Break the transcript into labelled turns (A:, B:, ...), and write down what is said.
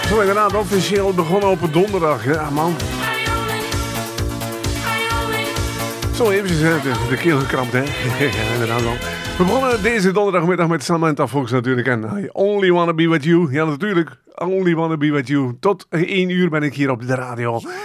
A: Zo inderdaad, officieel begonnen op een donderdag. Ja, man. Zo eventjes de keel gekrampt, hè. Ja, inderdaad wel. We begonnen deze donderdagmiddag met Samantha Fox natuurlijk. En I Only Wanna Be With You. Ja, natuurlijk. Only Wanna Be With You. Tot 1 uur ben ik hier op de radio.